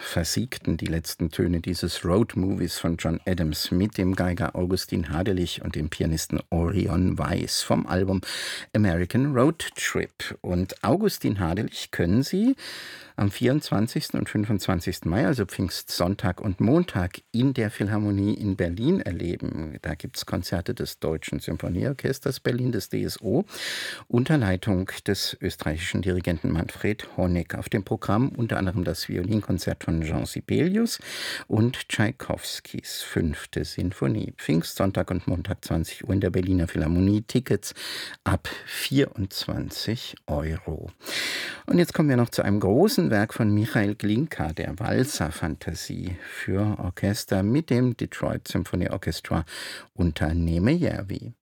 versiegten die letzten Töne dieses Road-Movies von John Adams mit dem Geiger Augustin Hadelich und dem Pianisten Orion Weiss vom Album American Road Trip. Und Augustin Hadelich können Sie am 24. und 25. Mai, also Pfingstsonntag und Montag, in der Philharmonie in Berlin erleben. Da gibt es Konzerte des Deutschen Symphonieorchesters Berlin, des DSO, unter Leitung des österreichischen Dirigenten Manfred Honeck. Auf dem Programm unter anderem das Violinkonzert von Jean Sibelius und Tschaikowskis 5. Sinfonie. Pfingstsonntag und Montag 20 Uhr in der Berliner Philharmonie. Tickets ab 24 Euro. Und jetzt kommen wir noch zu einem großen Werk von Michael Glinka, der Walzer-Fantasie für Orchester mit dem Detroit Symphony Orchestra unter Neme Järvi.